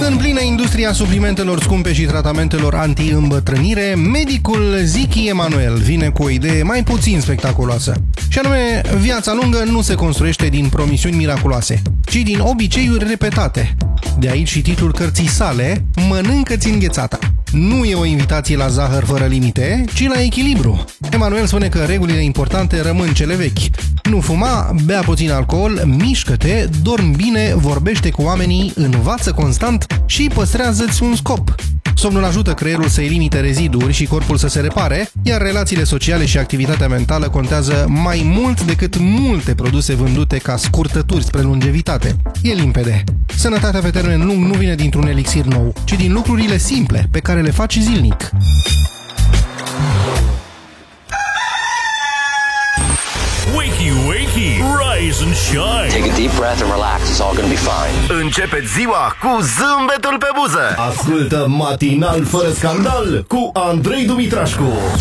În plină industria suplimentelor scumpe și tratamentelor anti-îmbătrânire, medicul Ziki Emanuel vine cu o idee mai puțin spectaculoasă. Și anume, viața lungă nu se construiește din promisiuni miraculoase, ci din obiceiuri repetate. De aici și titlul cărții sale, Mănâncă-ți înghețata. Nu e o invitație la zahăr fără limite, ci la echilibru. Emanuel spune că regulile importante rămân cele vechi. Nu fuma, bea puțin alcool, mișcă-te, dormi bine, vorbește cu oamenii, învață constant și păstrează-ți un scop. Somnul ajută creierul să elimine reziduri și corpul să se repare, iar relațiile sociale și activitatea mentală contează mai mult decât multe produse vândute ca scurtături spre longevitate. E limpede. Sănătatea pe termen lung nu vine dintr-un elixir nou, ci din lucrurile simple pe care le faci zilnic. Wakey, wakey, rise and shine. Take a deep breath and relax. It's all gonna be fine. Începeți ziua cu zâmbetul pe buză. Ascultă Matinal fără scandal cu Andrei Dumitrașcu.